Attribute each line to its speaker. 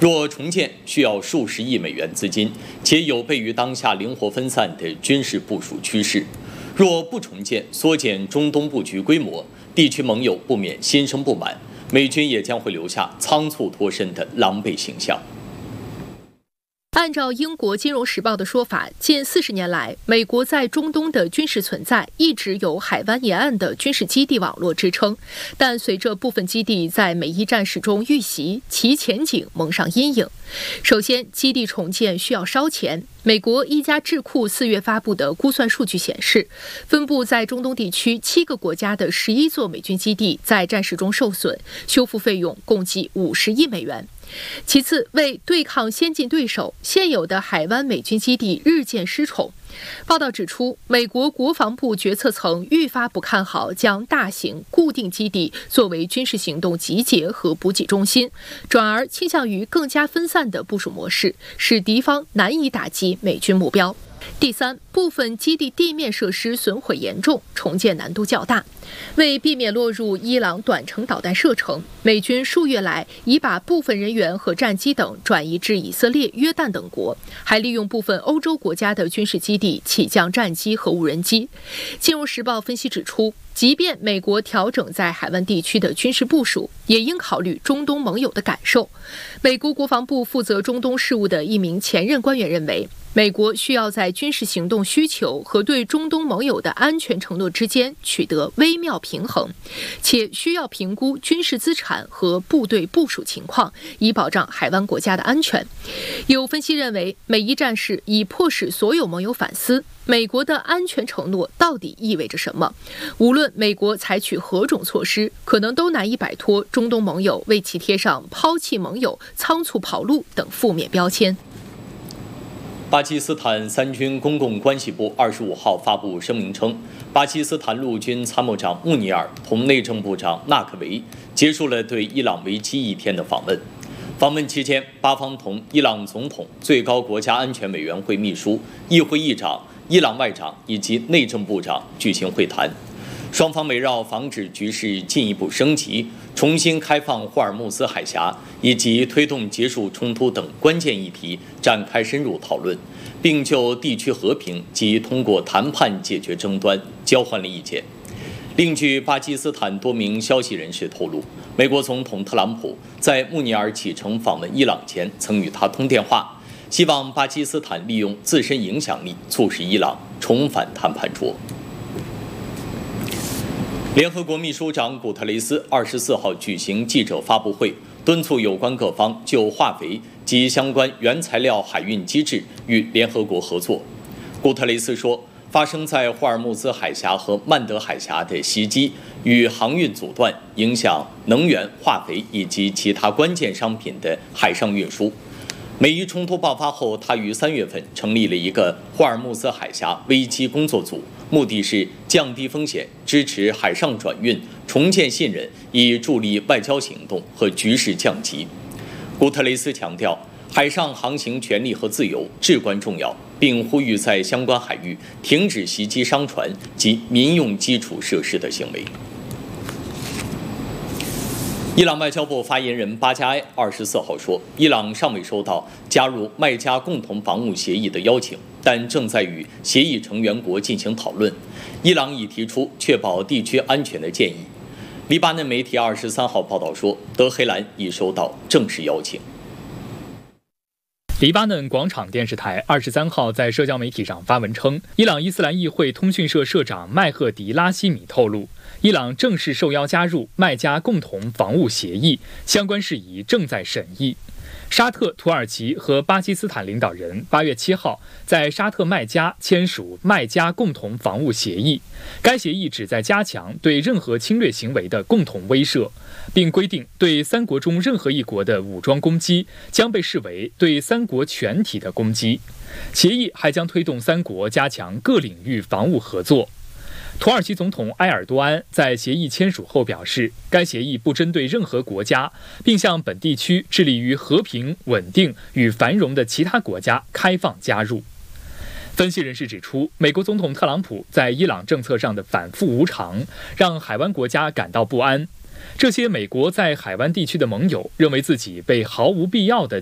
Speaker 1: 若重建需要数十亿美元资金，且有悖于当下灵活分散的军事部署趋势。若不重建，缩减中东布局规模，地区盟友不免心生不满，美军也将会留下仓促脱身的狼狈形象。
Speaker 2: 按照英国《金融时报》的说法，近40年来，美国在中东的军事存在一直有海湾沿岸的军事基地网络支撑，但随着部分基地在美伊战事中遇袭，其前景蒙上阴影。首先，基地重建需要烧钱。美国一家智库4月发布的估算数据显示，分布在中东地区7个国家的11座美军基地在战事中受损，修复费用共计50亿美元。其次，为对抗先进对手，现有的海湾美军基地日渐失宠。报道指出，美国国防部决策层愈发不看好将大型固定基地作为军事行动集结和补给中心，转而倾向于更加分散的部署模式，使敌方难以打击美军目标。第三，部分基地地面设施损毁严重，重建难度较大。为避免落入伊朗短程导弹射程，美军数月来已把部分人员和战机等转移至以色列、约旦等国，还利用部分欧洲国家的军事基地起降战机和无人机。金融时报分析指出，即便美国调整在海湾地区的军事部署，也应考虑中东盟友的感受。美国国防部负责中东事务的一名前任官员认为，美国需要在军事行动需求和对中东盟友的安全承诺之间取得微妙平衡，且需要评估军事资产和部队部署情况，以保障海湾国家的安全。有分析认为，美伊战事已迫使所有盟友反思，美国的安全承诺到底意味着什么？无论美国采取何种措施，可能都难以摆脱中东盟友为其贴上抛弃盟友、仓促跑路等负面标签。
Speaker 1: 巴基斯坦三军公共关系部25号发布声明称，巴基斯坦陆军参谋长穆尼尔同内政部长纳克维结束了对伊朗为期1天的访问。访问期间，巴方同伊朗总统、最高国家安全委员会秘书、议会议长、伊朗外长以及内政部长举行会谈。双方围绕防止局势进一步升级、重新开放霍尔木兹海峡以及推动结束冲突等关键议题展开深入讨论，并就地区和平及通过谈判解决争端交换了意见。另据巴基斯坦多名消息人士透露，美国总统特朗普在穆尼尔启程访问伊朗前曾与他通电话，希望巴基斯坦利用自身影响力促使伊朗重返谈判桌。联合国秘书长古特雷斯24号举行记者发布会，敦促有关各方就化肥及相关原材料海运机制与联合国合作。古特雷斯说，发生在霍尔木兹海峡和曼德海峡的袭击与航运阻断，影响能源、化肥以及其他关键商品的海上运输。美伊冲突爆发后，他于3月份成立了一个霍尔木兹海峡危机工作组，目的是降低风险、支持海上转运、重建信任，以助力外交行动和局势降级。古特雷斯强调，海上航行权利和自由至关重要，并呼吁在相关海域停止袭击商船及民用基础设施的行为。伊朗外交部发言人巴加埃24号说，伊朗尚未收到加入麦加共同防务协议的邀请，但正在与协议成员国进行讨论。伊朗已提出确保地区安全的建议。黎巴嫩媒体23号报道说，德黑兰已收到正式邀请。
Speaker 3: 黎巴嫩广场电视台23号在社交媒体上发文称，伊朗伊斯兰议会通讯社社长麦赫迪拉希米透露，伊朗正式受邀加入麦加共同防务协议，相关事宜正在审议。沙特、土耳其和巴基斯坦领导人8月7号在沙特麦加签署麦加共同防务协议，该协议旨在加强对任何侵略行为的共同威慑，并规定对3国中任何一国的武装攻击将被视为对3国全体的攻击。协议还将推动3国加强各领域防务合作。土耳其总统埃尔多安在协议签署后表示，该协议不针对任何国家，并向本地区致力于和平、稳定与繁荣的其他国家开放加入。分析人士指出，美国总统特朗普在伊朗政策上的反复无常，让海湾国家感到不安。这些美国在海湾地区的盟友认为自己被毫无必要的